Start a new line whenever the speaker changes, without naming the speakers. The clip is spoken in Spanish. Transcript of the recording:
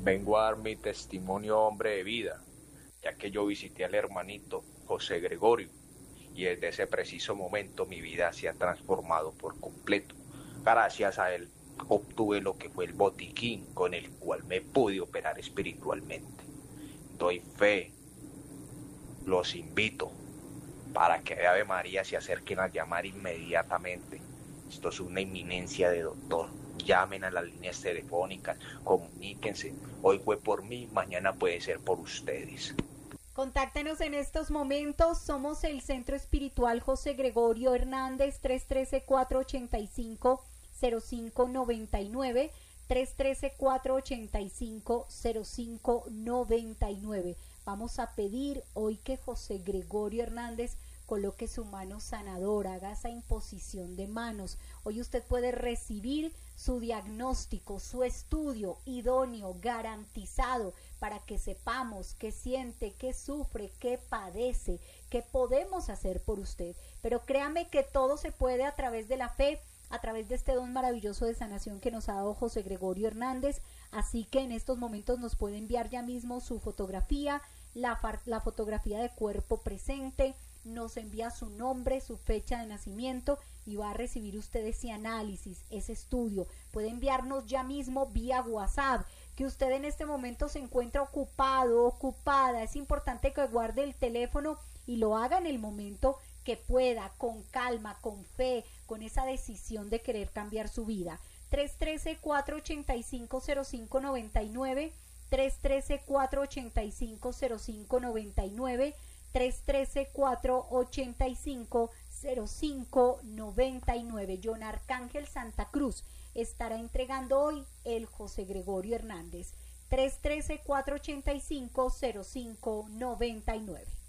Vengo a dar mi testimonio, hombre de vida, ya que yo visité al hermanito José Gregorio y desde ese preciso momento mi vida se ha transformado por completo. Gracias a él obtuve lo que fue el botiquín con el cual me pude operar espiritualmente. Doy fe, los invito para que Ave María se acerquen a llamar inmediatamente. Esto es una inminencia de doctor. Llamen a las líneas telefónicas, comuníquense. Hoy fue por mí, mañana puede ser por ustedes.
Contáctenos en estos momentos. Somos el Centro Espiritual José Gregorio Hernández, 313-485-0599, 313-485-0599. Vamos a pedir hoy que José Gregorio Hernández coloque su mano sanadora, haga esa imposición de manos. Hoy usted puede recibir su diagnóstico, su estudio idóneo, garantizado, para que sepamos qué siente, qué sufre, qué padece, qué podemos hacer por usted. Pero créame que todo se puede a través de la fe, a través de este don maravilloso de sanación que nos ha dado José Gregorio Hernández. Así que en estos momentos nos puede enviar ya mismo su fotografía, la fotografía de cuerpo presente, nos envía su nombre, su fecha de nacimiento y va a recibir usted ese análisis, ese estudio. Puede enviarnos ya mismo vía WhatsApp, que usted en este momento se encuentra ocupado, ocupada. Es importante que guarde el teléfono y lo haga en el momento que pueda, con calma, con fe, con esa decisión de querer cambiar su vida. 313-485-0599, 313-485-0599, 313-485-0599. John Arcángel Santa Cruz estará entregando hoy el José Gregorio Hernández. 313-485-0599.